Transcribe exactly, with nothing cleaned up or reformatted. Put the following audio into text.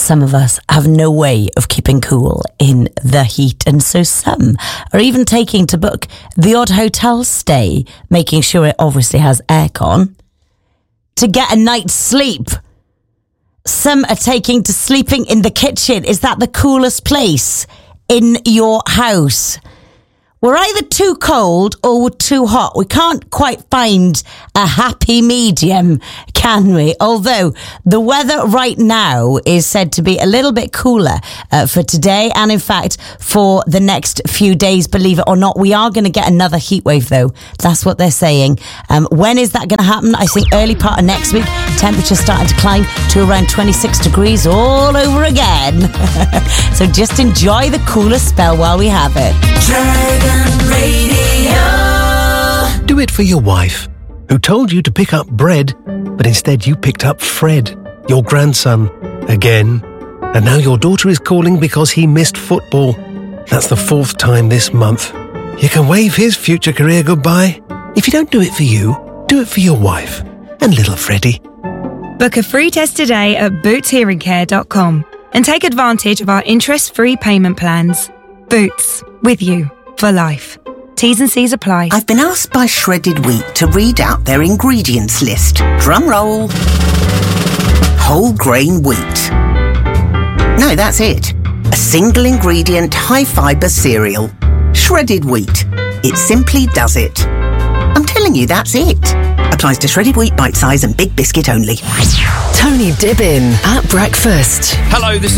some of us have no way of keeping cool in the heat, and so some are even taking to book the odd hotel stay, making sure it obviously has aircon, to get a night's sleep. Some are taking to sleeping in the kitchen. Is that the coolest place in your house? We're either too cold or we're too hot. We can't quite find a happy medium, can we? Although the weather right now is said to be a little bit cooler uh, for today, and in fact for the next few days, believe it or not. We are going to get another heat wave though. That's what they're saying. Um, when is that going to happen? I think early part of next week. Temperatures starting to climb to around twenty-six degrees all over again. So just enjoy the cooler spell while we have it. Dragon Radio. Do it for your wife, who told you to pick up bread, but instead you picked up Fred, your grandson, again. And now your daughter is calling because he missed football. That's the fourth time this month. You can wave his future career goodbye. If you don't do it for you, do it for your wife and little Freddie. Book a free test today at boots hearing care dot com and take advantage of our interest-free payment plans. Boots, with you for life. T's and C's apply. I've been asked by Shredded Wheat to read out their ingredients list. Drum roll. Whole grain wheat. No, that's it. A single ingredient, high fibre cereal. Shredded wheat. It simply does it. I'm telling you, that's it. Applies to shredded wheat, bite size and big biscuit only. Tony Dibbin at breakfast. Hello, this